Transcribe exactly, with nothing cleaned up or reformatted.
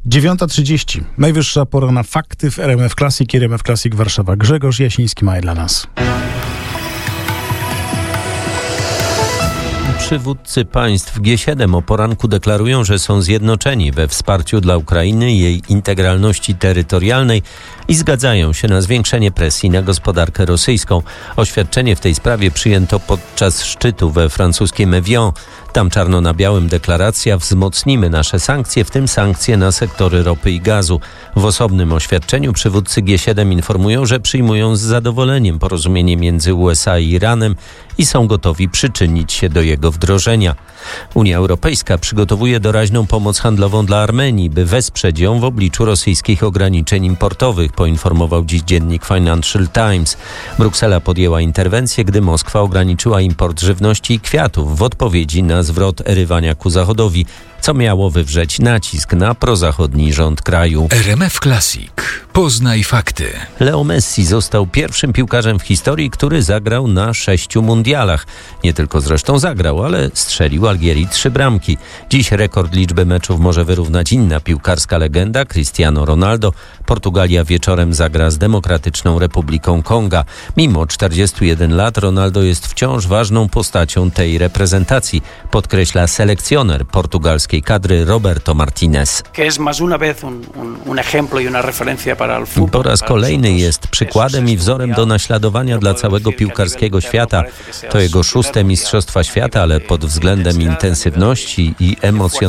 dziewiąta trzydzieści. Najwyższa pora na fakty w R M F Classic i R M F Classic Warszawa. Grzegorz Jasiński ma je dla nas. Przywódcy państw G siedem o poranku deklarują, że są zjednoczeni we wsparciu dla Ukrainy i jej integralności terytorialnej i zgadzają się na zwiększenie presji na gospodarkę rosyjską. Oświadczenie w tej sprawie przyjęto podczas szczytu we francuskim Evian. Tam czarno na białym deklaracja: wzmocnimy nasze sankcje, w tym sankcje na sektory ropy i gazu. W osobnym oświadczeniu przywódcy G siedem informują, że przyjmują z zadowoleniem porozumienie między U S A i Iranem i są gotowi przyczynić się do jego wdrożenia. Unia Europejska przygotowuje doraźną pomoc handlową dla Armenii, by wesprzeć ją w obliczu rosyjskich ograniczeń importowych, poinformował dziś dziennik Financial Times. Bruksela podjęła interwencję, gdy Moskwa ograniczyła import żywności i kwiatów w odpowiedzi na zwrot Erywaniaku Zachodowi, co miało wywrzeć nacisk na prozachodni rząd kraju. R M F Classic. Poznaj fakty. Leo Messi został pierwszym piłkarzem w historii, który zagrał na sześciu mundialach. Nie tylko zresztą zagrał, ale strzelił Algierii trzy bramki. Dziś rekord liczby meczów może wyrównać inna piłkarska legenda, Cristiano Ronaldo. Portugalia wieczorem zagra z Demokratyczną Republiką Konga. Mimo czterdziestu jeden lat Ronaldo jest wciąż ważną postacią tej reprezentacji, podkreśla selekcjoner portugalskiej kadry Roberto Martinez. Po raz kolejny jest przykładem i wzorem do naśladowania dla całego piłkarskiego świata. To jego szóste Mistrzostwa Świata, ale pod względem intensywności i emocjonalności